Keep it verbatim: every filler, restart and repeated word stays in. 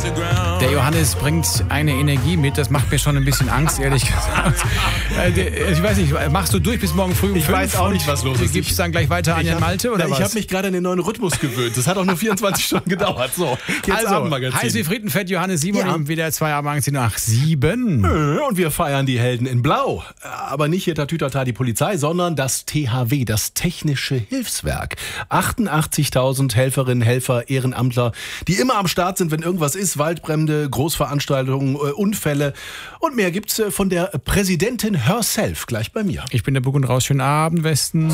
Der Johannes bringt eine Energie mit, das macht mir schon ein bisschen Angst, ehrlich gesagt. Ich weiß nicht, machst du durch bis morgen früh um Ich fünf weiß auch nicht, was los ist. Gibt es dann gleich weiter an den Malte oder ich was? Ich habe mich gerade an den neuen Rhythmus gewöhnt. Das hat auch nur vierundzwanzig Stunden gedauert. So, jetzt also, Abendmagazin. heiß wie Frittenfett, Johannes Simon, Ja. wieder zwei Abendmagazin nach sieben. Und wir feiern die Helden in Blau. Aber nicht hier Tatütata die Polizei, sondern das T H W, das Technische Hilfswerk. achtundachtzigtausend Helferinnen, Helfer, Ehrenamtler, die immer am Start sind, wenn irgendwas ist. Waldbrände, Großveranstaltungen, Unfälle. Und mehr gibt's von der Präsidentin herself gleich bei mir. Ich bin der Buck und Raus. Schönen Abend, Westen.